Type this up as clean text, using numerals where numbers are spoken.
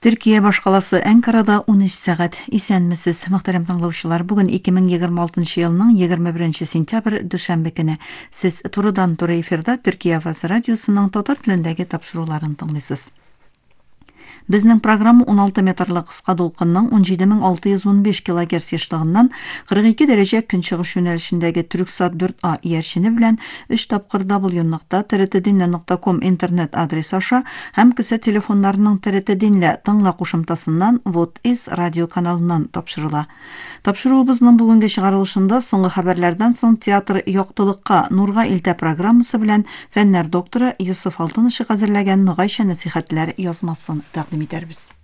Төркия башкаласы Әнкарада 13 сәгать. Исәнмесез, мөхтәрәм тыңлаучылар. Бүген 2026 елның 21 сентябрь дүшәмбе көне. Сез турыдан-туры эфирда Төркия АВАС радиосының татар телендәге тапшыруларын тыңлыйсыз. Безнең программа 16 метрлы кыска дулкынның 17615 кГц ешлыгыннан 42 дәрәҗә көнчыгыш юнәлешендәге Түрксат 4А иярчене белән 3 тапкыр www.trtdinle.com интернет адрес аша һәм кесә телефоннарының TRT Dinle тыңла кушымтасыннан Вот С радио каналыннан тапшырыла. Тапшыруыбызның бүгенге чыгарылышында соңгы хәбәрләрдән соң театр яктылыкка нурга илтә программасы белән фәннәр докторы Йосыф Алтынышев әзерләгән Ногайча нәсихәтләр язмасын тәкъдим итәрбез.